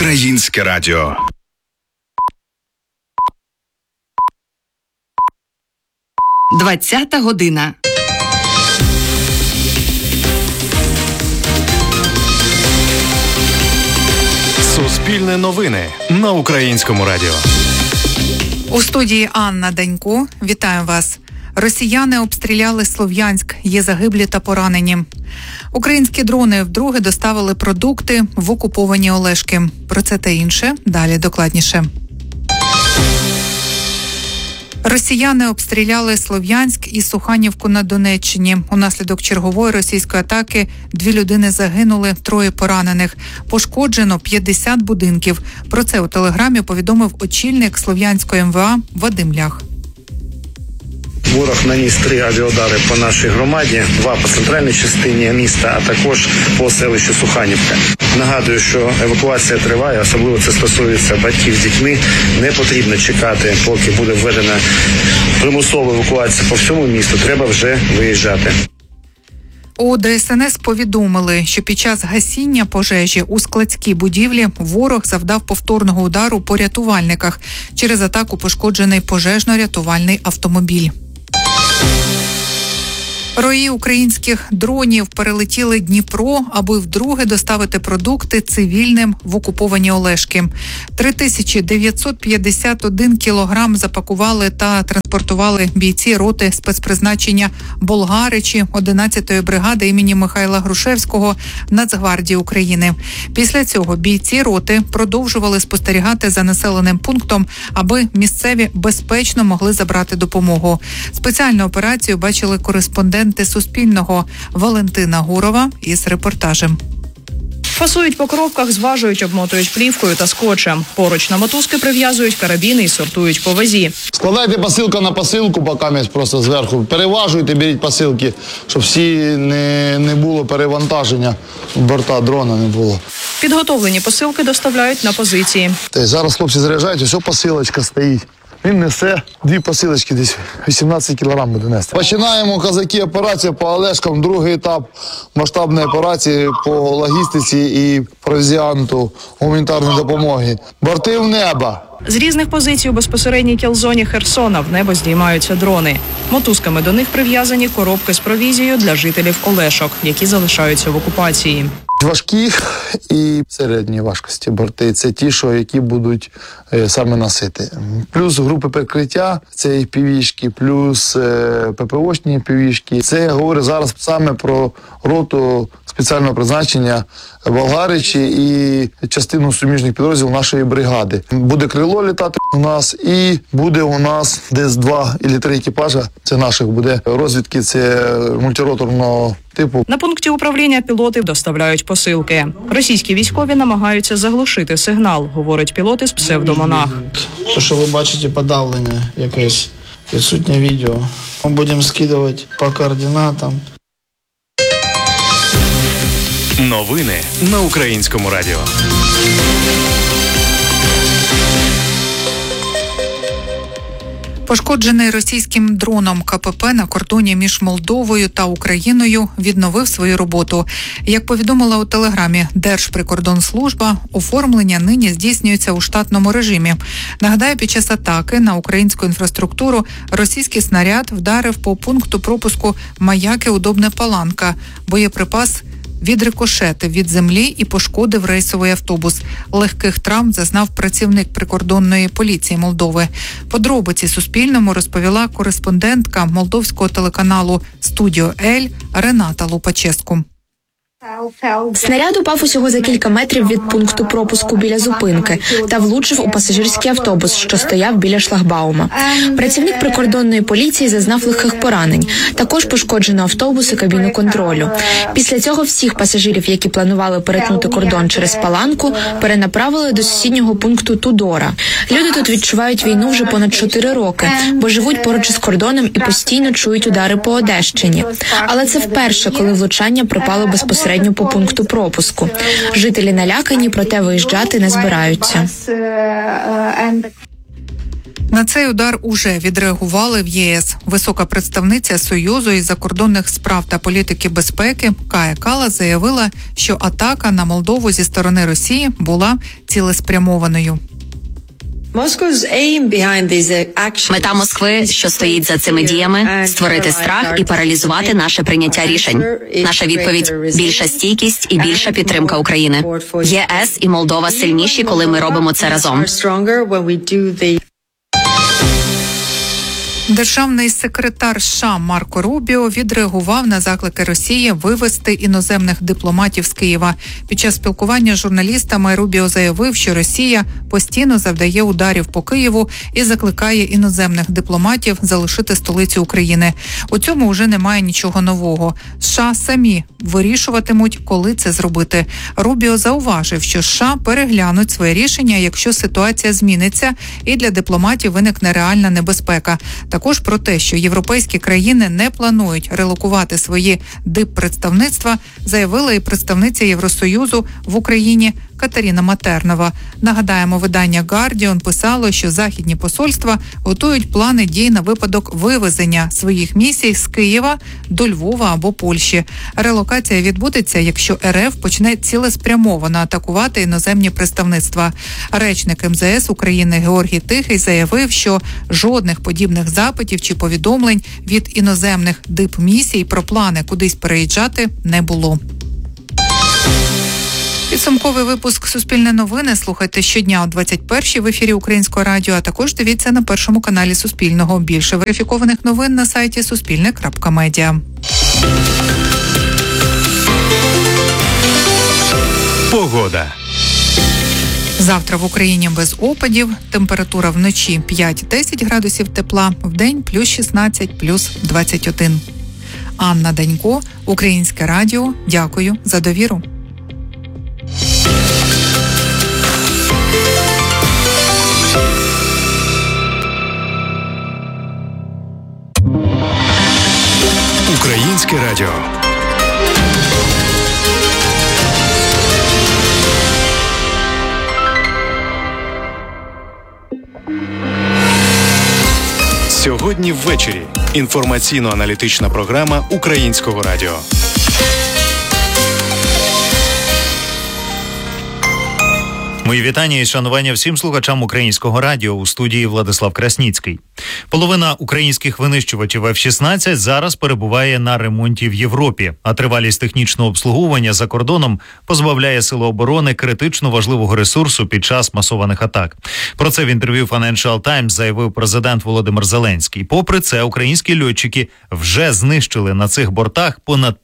Українське радіо. Двадцята година. Суспільне новини на Українському радіо. У студії Анна Данько. Вітаю вас. Росіяни обстріляли Слов'янськ. Є загиблі та поранені. Українські дрони вдруге доставили продукти в окуповані Олешки. Про це та інше далі докладніше. Росіяни обстріляли Слов'янськ і Суханівку на Донеччині. Унаслідок чергової російської атаки 2 людини загинули, 3 поранених. Пошкоджено 50 будинків. Про це у Телеграмі повідомив очільник Слов'янської МВА Вадим Лях. Ворог наніс 3 авіаудари по нашій громаді, 2 по центральній частині міста, а також по селищу Суханівка. Нагадую, що евакуація триває, особливо це стосується батьків з дітьми. Не потрібно чекати, поки буде введена примусова евакуація по всьому місту. Треба вже виїжджати. У ДСНС повідомили, що під час гасіння пожежі у складській будівлі ворог завдав повторного удару по рятувальниках. Через атаку пошкоджений пожежно-рятувальний автомобіль. Рої українських дронів перелетіли Дніпро, аби вдруге доставити продукти цивільним в окуповані Олешки. 3951 кілограм запакували та транспортували бійці роти спецпризначення Болгаричі 11-ї бригади імені Михайла Грушевського Нацгвардії України. Після цього бійці роти продовжували спостерігати за населеним пунктом, аби місцеві безпечно могли забрати допомогу. Спеціальну операцію бачили кореспонденти Суспільного Валентина Гурова із репортажем. Фасують по коробках, зважують, обмотують плівкою та скотчем. Поруч на мотузки прив'язують карабіни і сортують по вазі. Складайте посилку на посилку, поки просто зверху. Переважуйте, беріть посилки, щоб всі не було перевантаження, борта дрона не було. Підготовлені посилки доставляють на позиції. Зараз хлопці заряджають, ось посилочка стоїть. Він несе 2 посилочки, десь 18 кілограм буде нести. Починаємо, козаки, операцію по Олешкам, другий етап масштабної операції по логістиці і провізіанту гуманітарної допомоги. Борти в небо. З різних позицій у безпосередній кілзоні Херсона в небо здіймаються дрони. Мотузками до них прив'язані коробки з провізією для жителів Олешок, які залишаються в окупації. Важкі і середньої важкості борти – це ті, які будуть саме носити. Плюс групи прикриття – це FPV-шки, плюс ППО-шні FPV-шки. Це я говорю зараз саме про роту спеціального призначення Болгаричі і частину суміжних підрозділів нашої бригади. Буде крило літати у нас і буде у нас десь 2 або 3 екіпажа, це наших буде розвідки, це мультироторного типу. На пункті управління пілоти доставляють посилки. Російські військові намагаються заглушити сигнал, говорить пілот із псевдомонах. Те, що ви бачите, подавлення якесь, відсутнє відео. Ми будемо скидувати по координатам. Новини на Українському радіо. Пошкоджений російським дроном КПП на кордоні між Молдовою та Україною відновив свою роботу. Як повідомила у Телеграмі Держприкордонслужба, оформлення нині здійснюється у штатному режимі. Нагадаю, під час атаки на українську інфраструктуру російський снаряд вдарив по пункту пропуску Маяки-Удобне Паланка. Боєприпас відрикошетив від землі і пошкодив рейсовий автобус. Легких травм зазнав працівник прикордонної поліції Молдови. Подробиці Суспільному розповіла кореспондентка молдовського телеканалу «Студіо Ель» Рената Лупаческу. Снаряд упав усього за кілька метрів від пункту пропуску біля зупинки та влучив у пасажирський автобус, що стояв біля шлагбаума. Працівник прикордонної поліції зазнав легких поранень. Також пошкоджено автобус і кабіну контролю. Після цього всіх пасажирів, які планували перетнути кордон через Паланку, перенаправили до сусіднього пункту Тудора. Люди тут відчувають війну вже понад 4 роки, бо живуть поруч із кордоном і постійно чують удари по Одещині. Але це вперше, коли влучання припало безпосередньо по пункту пропуску. Жителі налякані, проте виїжджати не збираються. На цей удар уже відреагували в ЄС. Висока представниця Союзу із закордонних справ та політики безпеки Кая Каллас заявила, що атака на Молдову зі сторони Росії була цілеспрямованою. Мета Москви, що стоїть за цими діями, створити страх і паралізувати наше прийняття рішень. Наша відповідь – більша стійкість і більша підтримка України. ЄС і Молдова сильніші, коли ми робимо це разом. Державний секретар США Марко Рубіо відреагував на заклики Росії вивести іноземних дипломатів з Києва. Під час спілкування з журналістами Рубіо заявив, що Росія постійно завдає ударів по Києву і закликає іноземних дипломатів залишити столицю України. У цьому вже немає нічого нового. США самі вирішуватимуть, коли це зробити. Рубіо зауважив, що США переглянуть своє рішення, якщо ситуація зміниться і для дипломатів виникне реальна небезпека. Також про те, що європейські країни не планують релокувати свої диппредставництва, заявила і представниця Євросоюзу в Україні Катерина Матернова. Нагадаємо, видання «Гардіон» писало, що західні посольства готують плани дій на випадок вивезення своїх місій з Києва до Львова або Польщі. Релокація відбудеться, якщо РФ почне цілеспрямовано атакувати іноземні представництва. Речник МЗС України Георгій Тихий заявив, що жодних подібних запитів чи повідомлень від іноземних дипмісій про плани кудись переїжджати не було. Підсумковий випуск «Суспільне новини» слухайте щодня о 21-й в ефірі Українського радіо, а також дивіться на першому каналі Суспільного. Більше верифікованих новин на сайті suspilne.media. Погода. Завтра в Україні без опадів. Температура вночі 5-10 градусів тепла, вдень плюс 16, плюс 21. Анна Данько, Українське радіо. Дякую за довіру. Українське радіо. Сьогодні ввечері. Інформаційно-аналітична програма Українського радіо. Мої вітання і шанування всім слухачам Українського радіо. У студії Владислав Красніцький. Половина українських винищувачів F-16 зараз перебуває на ремонті в Європі, а тривалість технічного обслуговування за кордоном позбавляє Сили оборони критично важливого ресурсу під час масованих атак. Про це в інтерв'ю Financial Times заявив президент Володимир Зеленський. Попри це, українські льотчики вже знищили на цих бортах понад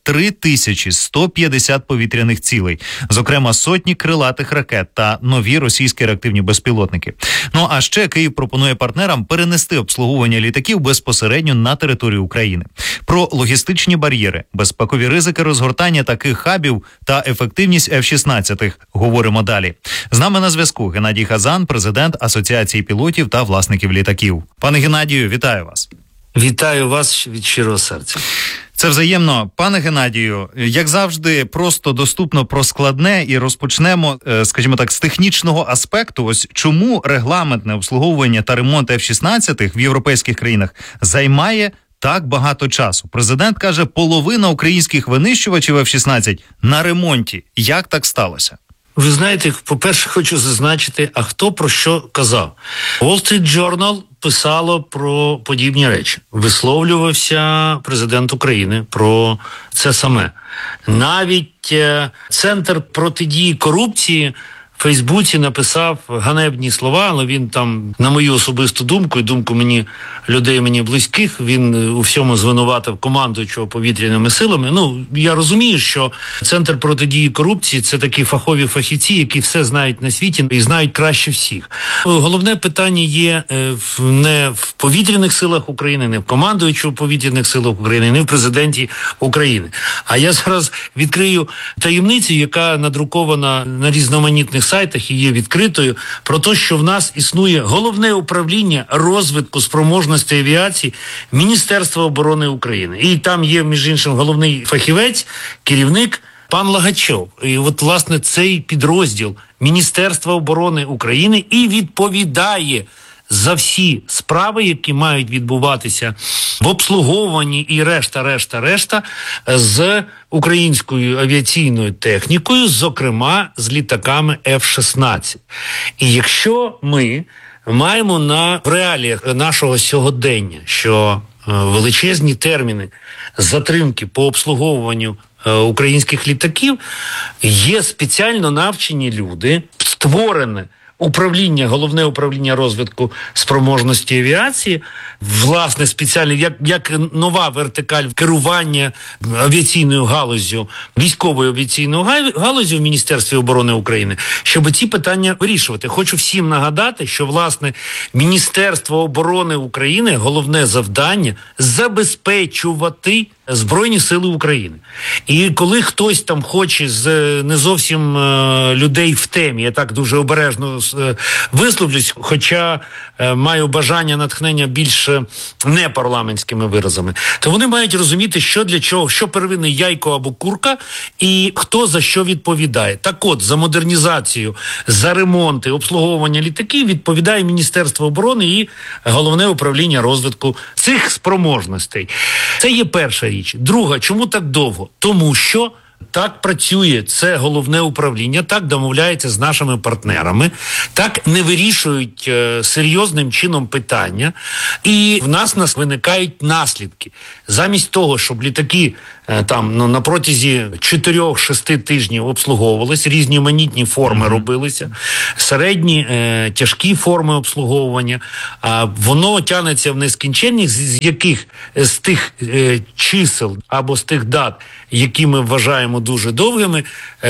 3150 повітряних цілей, зокрема сотні крилатих ракет та нові російські реактивні безпілотники. Ну а ще Київ пропонує партнерам перенести обслуговування літаків безпосередньо на територію України. Про логістичні бар'єри, безпекові ризики розгортання таких хабів та ефективність F-16 говоримо далі. З нами на зв'язку Геннадій Хазан, президент Асоціації пілотів та власників літаків. Пане Геннадію, вітаю вас. Вітаю вас від щирого серця. Це взаємно. Пане Геннадію, як завжди, просто доступно про складне і розпочнемо, скажімо так, з технічного аспекту. Ось чому регламентне обслуговування та ремонт F-16 в європейських країнах займає так багато часу? Президент каже, половина українських винищувачів F-16 на ремонті. Як так сталося? Ви знаєте, по-перше, хочу зазначити, а хто про що казав. Wall Street Journal писало про подібні речі. Висловлювався президент України про це саме. Навіть Центр протидії корупції в Фейсбуці написав ганебні слова, але він там, на мою особисту думку і думку людей мені близьких, він у всьому звинуватив командуючого повітряними силами. Ну, я розумію, що Центр протидії корупції – це такі фахові фахівці, які все знають на світі і знають краще всіх. Головне питання є не в повітряних силах України, не в командуючого повітряних силах України, не в президенті України. А я зараз відкрию таємницю, яка надрукована на різноманітних сайтах і є відкритою, про те, що в нас існує головне управління розвитку спроможності авіації Міністерства оборони України. І там є, між іншим, головний фахівець, керівник пан Лагачов. І от, власне, цей підрозділ Міністерства оборони України і відповідає за всі справи, які мають відбуватися в обслуговуванні і решта з українською авіаційною технікою, зокрема з літаками F-16. І якщо ми маємо в реаліях нашого сьогодення, що величезні терміни затримки по обслуговуванню українських літаків, є спеціально навчені люди, створене головне управління розвитку спроможності авіації, власне, спеціальне, як нова вертикаль керування авіаційною галуззю, військовою авіаційною галуззю в Міністерстві оборони України, щоб ці питання вирішувати. Хочу всім нагадати, що, власне, Міністерство оборони України, головне завдання – забезпечувати Збройні Сили України. І коли хтось там хоче з не зовсім людей в темі, я так дуже обережно висловлюсь, хоча маю бажання натхнення більш непарламентськими виразами, то вони мають розуміти, що для чого, що первинне яйко або курка, і хто за що відповідає. Так от, за модернізацію, за ремонти, обслуговування літаків відповідає Міністерство оборони і Головне управління розвитку цих спроможностей. Це є перша річ. Друга, чому так довго? Тому що так працює це головне управління, так домовляється з нашими партнерами, так не вирішують серйозним чином питання, і в нас виникають наслідки. Замість того, щоб літаки на протязі 4-6 тижнів обслуговувалися, різноманітні форми робилися, середні, тяжкі форми обслуговування, воно тягнеться в нескінченність, з тих чисел або з тих дат, які ми вважаємо дуже довгими,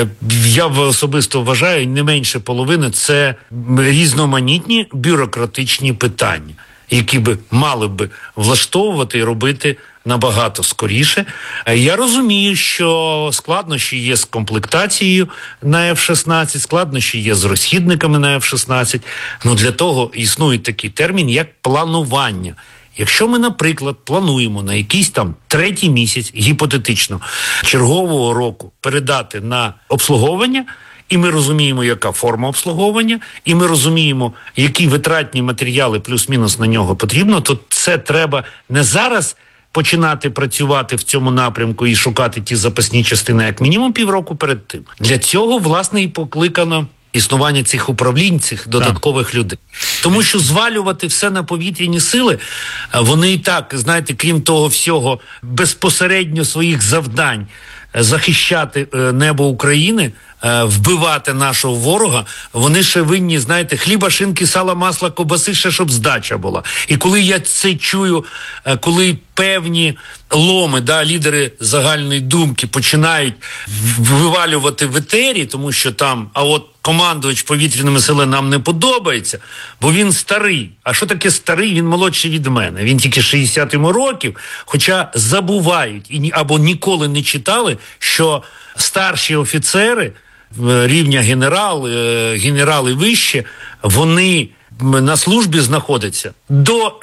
я особисто вважаю, не менше половини – це різноманітні бюрократичні питання, які би мали б влаштовувати і робити набагато скоріше. Я розумію, що складнощі є з комплектацією на F-16, складнощі є з розхідниками на F-16. Для того існує такий термін, як планування. Якщо ми, наприклад, плануємо на якийсь там 3-й місяць, гіпотетично, чергового року передати на обслуговування, і ми розуміємо, яка форма обслуговування, і ми розуміємо, які витратні матеріали плюс-мінус на нього потрібно, то це треба не зараз починати працювати в цьому напрямку і шукати ті запасні частини, як мінімум півроку перед тим. Для цього, власне, і покликано існування цих управлінь, цих додаткових людей. Тому що звалювати все на повітряні сили, вони і так, знаєте, крім того всього, безпосередньо своїх завдань захищати небо України, вбивати нашого ворога, вони ще винні, знаєте, хліба, шинки, сала, масла, ковбаси, ще щоб здача була. І коли я це чую, коли певні ломи, лідери загальної думки починають вивалювати в етері, тому що там, командувач повітряними силами нам не подобається, бо він старий. А що таке старий? Він молодший від мене. Він тільки 60 йому років, хоча забувають або ніколи не читали, що старші офіцери рівня генерали вище, вони на службі знаходяться до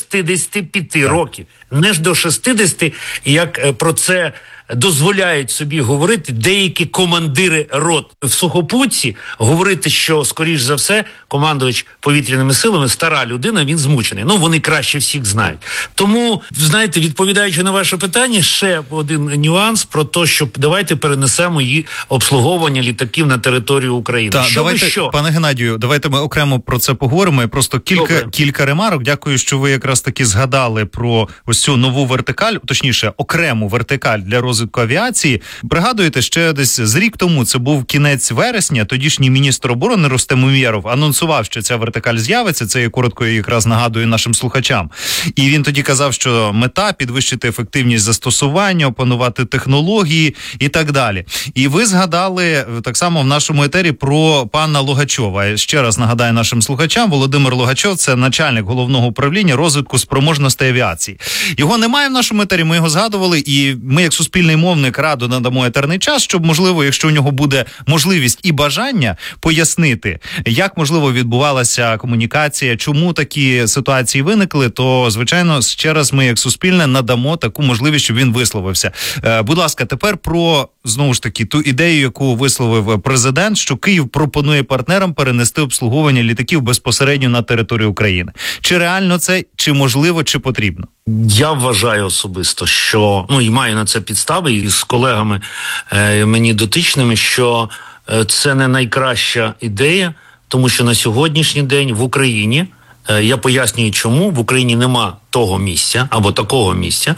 65 років. Не ж до 60, як про це дозволяють собі говорити деякі командири рот в сухопутці, говорити, що, скоріш за все, командувач повітряними силами, стара людина, він змучений. Вони краще всіх знають. Тому, знаєте, відповідаючи на ваше питання, ще один нюанс про те, що давайте перенесемо її обслуговування літаків на територію України. Пане Геннадію, давайте ми окремо про це поговоримо. І просто кілька ремарок. Дякую, що ви якраз таки згадали про ось цю нову вертикаль, точніше, окрему вертикаль для розвитку авіації. Пригадуєте, ще десь з рік тому, це був кінець вересня, тодішній міністр оборони Рустем Умєров анонсував, що ця вертикаль з'явиться, це я коротко якраз нагадую нашим слухачам. І він тоді казав, що мета – підвищити ефективність застосування, опанувати технології і так далі. І ви згадали так само в нашому етері про пана Логачова. Ще раз нагадаю нашим слухачам, Володимир Логачов – це начальник головного управління розвитку спроможностей авіації. Його немає в нашому етері, ми його згадували, і ми як суспільне суспільний мовник Раду надамо етерний час, щоб, можливо, якщо у нього буде можливість і бажання пояснити, як, можливо, відбувалася комунікація, чому такі ситуації виникли, то, звичайно, ще раз ми, як суспільне, надамо таку можливість, щоб він висловився. Будь ласка, тепер про, знову ж таки, ту ідею, яку висловив президент, що Київ пропонує партнерам перенести обслуговування літаків безпосередньо на територію України. Чи реально це, чи можливо, чи потрібно? Я вважаю особисто, що, і маю на це підстави, і з колегами мені дотичними, що це не найкраща ідея, тому що на сьогоднішній день в Україні, я пояснюю чому, в Україні нема того місця, або такого місця,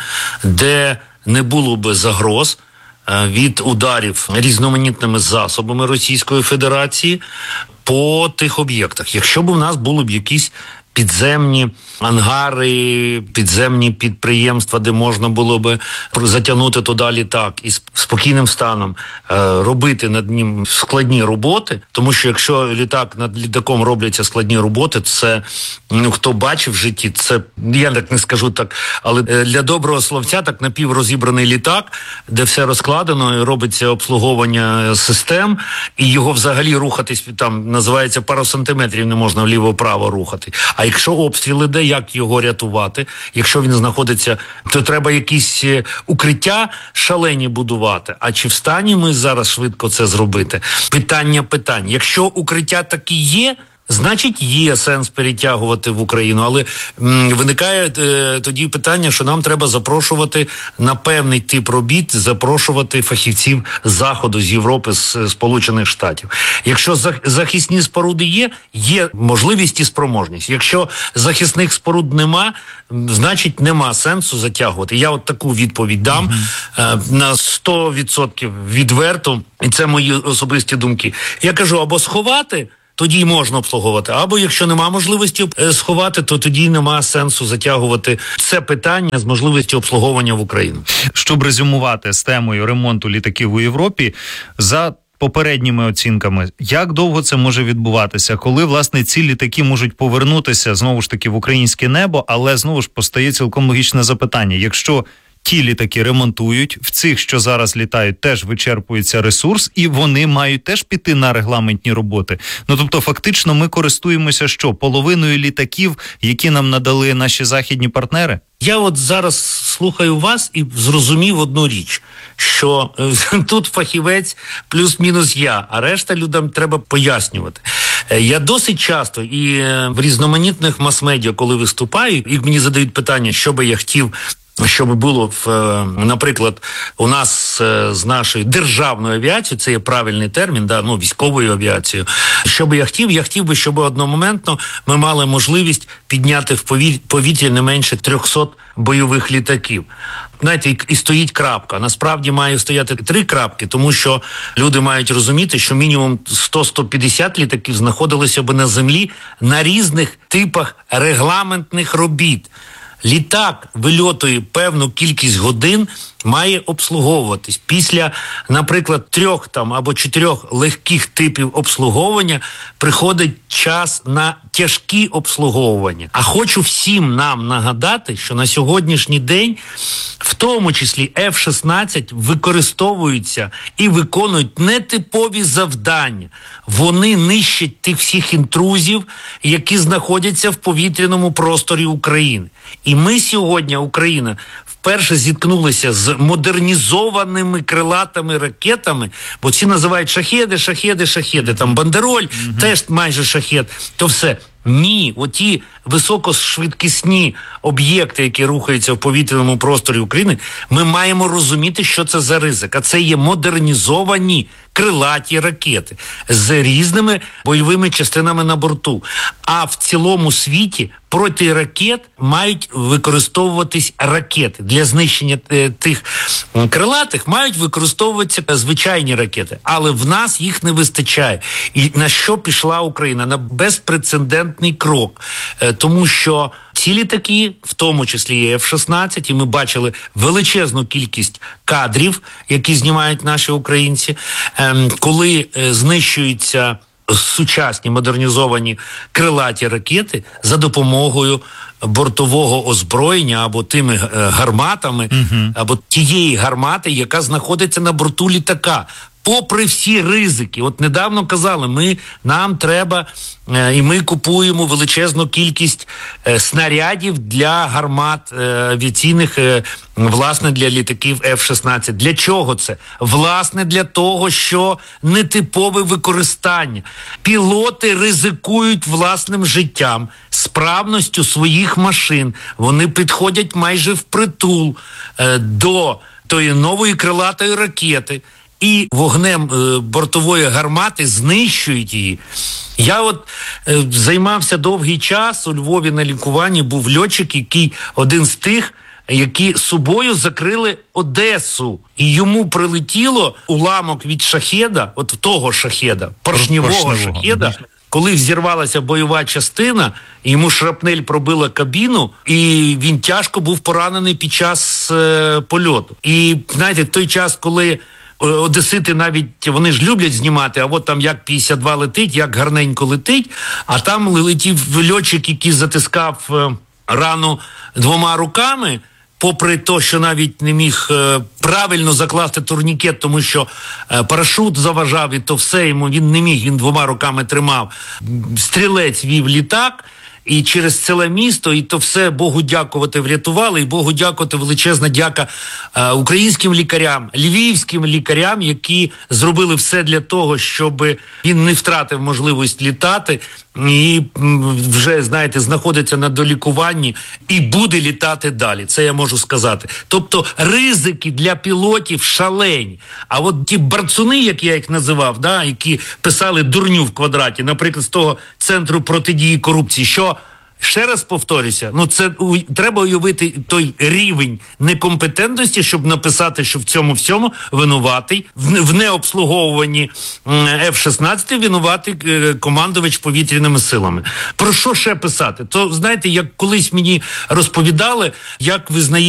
де не було би загроз від ударів різноманітними засобами Російської Федерації по тих об'єктах. Якщо б у нас були б якісь підземні ангари, підземні підприємства, де можна було би затягнути туди літак і спокійним станом робити над ним складні роботи, тому що якщо над літаком робляться складні роботи, це, хто бачив в житті, це, я так не скажу так, але для доброго словця так напіврозібраний літак, де все розкладено і робиться обслуговування систем, і його взагалі рухатись, там називається пару сантиметрів не можна вліво-вправо рухати. А якщо обстріл іде, як його рятувати? Якщо він знаходиться, то треба якісь укриття шалені будувати. А чи в стані ми зараз швидко це зробити? Питання. Якщо укриття такі є, значить є сенс перетягувати в Україну, але виникає тоді питання, що нам треба запрошувати на певний тип робіт, запрошувати фахівців з Заходу, з Європи, з Сполучених Штатів. Якщо захисні споруди є можливість і спроможність. Якщо захисних споруд нема, значить нема сенсу затягувати. Я от таку відповідь дам на 100% відверто, і це мої особисті думки. Я кажу, або сховати, тоді можна обслуговувати. Або якщо нема можливості сховати, то тоді нема сенсу затягувати це питання з можливістю обслуговування в Україну. Щоб резюмувати з темою ремонту літаків у Європі, за попередніми оцінками, як довго це може відбуватися, коли, власне, ці літаки можуть повернутися, знову ж таки, в українське небо, але, знову ж, постає цілком логічне запитання. Якщо ті літаки ремонтують, в цих, що зараз літають, теж вичерпується ресурс, і вони мають теж піти на регламентні роботи. Тобто, фактично, ми користуємося що? Половиною літаків, які нам надали наші західні партнери? Я от зараз слухаю вас і зрозумів одну річ, що тут фахівець плюс-мінус я, а решта людям треба пояснювати. Я досить часто і в різноманітних мас-медіа, коли виступаю, і мені задають питання, що би я хотів, щоб було, наприклад, у нас з нашою державною авіацією, це є правильний термін, військовою авіацією. Що би я хотів би, щоб одномоментно ми мали можливість підняти в повітря не менше 300 бойових літаків. Знаєте, і стоїть крапка. Насправді має стояти 3 крапки, тому що люди мають розуміти, що мінімум 100-150 літаків знаходилися б на землі на різних типах регламентних робіт. Літак вильотує певну кількість годин, має обслуговуватись. Після, наприклад, 3 або 4 легких типів обслуговування приходить час на тяжкі обслуговування. А хочу всім нам нагадати, що на сьогоднішній день, в тому числі F-16, використовуються і виконують нетипові завдання. Вони нищать тих всіх інтрузів, які знаходяться в повітряному просторі України. І ми сьогодні, Україна, вперше зіткнулися з модернізованими крилатими ракетами, бо ці називають шахеди, там бандероль, теж майже шахед, то все. Ні, оті високошвидкісні об'єкти, які рухаються в повітряному просторі України, ми маємо розуміти, що це за ризик. А це є модернізовані крилаті ракети з різними бойовими частинами на борту. А в цілому світі проти ракет мають використовуватись ракети. Для знищення тих крилатих мають використовуватися звичайні ракети. Але в нас їх не вистачає. І на що пішла Україна? На безпрецедентний крок. Тому що ці літаки, в тому числі і F-16, і ми бачили величезну кількість кадрів, які знімають наші українці, коли знищуються сучасні модернізовані крилаті ракети за допомогою бортового озброєння або тими гарматами, або тієї гармати, яка знаходиться на борту літака. Попри всі ризики, от недавно казали, нам треба, і ми купуємо величезну кількість снарядів для гармат авіаційних, власне, для літаків F-16. Для чого це? Власне, для того, що нетипове використання. Пілоти ризикують власним життям, справністю своїх машин. Вони підходять майже впритул до тої нової крилатої ракети, і вогнем бортової гармати знищують її. Я займався довгий час у Львові на лікуванні, був льотчик, який один з тих, які собою закрили Одесу. І йому прилетіло уламок від шахеда, от того шахеда, поршневого шахеда, коли взірвалася бойова частина, йому шрапнель пробила кабіну, і він тяжко був поранений під час польоту. І, знаєте, той час, коли одесити навіть, вони ж люблять знімати, а от там як 52 летить, як гарненько летить, а там летів льотчик, який затискав рану двома руками, попри те, що навіть не міг правильно закласти турнікет, тому що парашут заважав, і то все йому, він не міг, він двома руками тримав. Стрілець вів літак, і через ціле місто, і то все Богу дякувати врятували, і Богу дякувати, величезна дяка українським лікарям, львівським лікарям, які зробили все для того, щоб він не втратив можливість літати і вже, знаєте, знаходиться на долікуванні і буде літати далі. Це я можу сказати. Тобто ризики для пілотів шалені. А от ті барцуни, як я їх називав, які писали дурню в квадраті, наприклад, з того Центру протидії корупції, що ще раз повторюся, це треба уявити той рівень некомпетентності, щоб написати, що в цьому всьому винуватий, в необслуговуванні F-16 винуватий командувач повітряними силами. Про що ще писати? То, знаєте, як колись мені розповідали, як визнає